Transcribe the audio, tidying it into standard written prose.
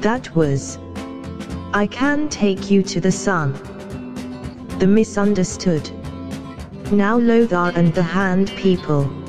That was, I can take you to the sun. The misunderstood. Now Lothar and the Hand People.